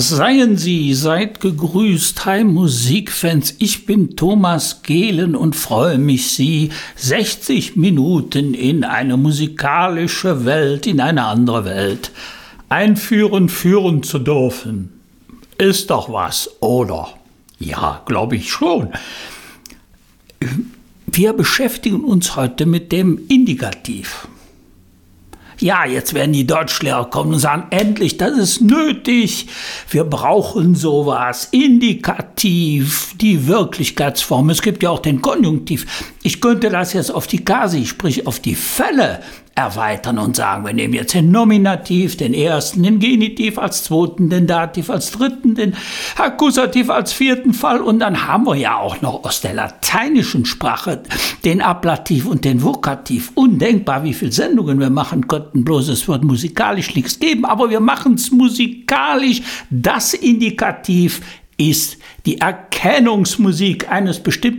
Seien Sie, seid gegrüßt, hi Musikfans, ich bin Thomas Gehlen und freue mich, Sie 60 Minuten in eine musikalische Welt, in eine andere Welt einführen, führen zu dürfen. Ist doch was, oder? Ja, glaube ich schon. Wir beschäftigen uns heute mit dem Indikativ. Ja, jetzt werden die Deutschlehrer kommen und sagen, endlich, das ist nötig. Wir brauchen sowas. Indikativ, die Wirklichkeitsform. Es gibt ja auch den Konjunktiv. Ich könnte das jetzt auf die Kasi, sprich auf die Fälle erweitern und sagen, wir nehmen jetzt den Nominativ, den ersten, den Genitiv als zweiten, den Dativ als dritten, den Akkusativ als vierten Fall und dann haben wir ja auch noch aus der lateinischen Sprache den Ablativ und den Vokativ. Undenkbar, wie viele Sendungen wir machen könnten, bloß es wird musikalisch nichts geben, aber wir machen es musikalisch. Das Indikativ ist die Erkennungsmusik eines bestimmten